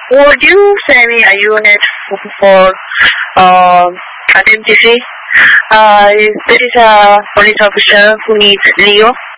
Would you send me a unit for uh, identity? There is a police officer who needs Leo.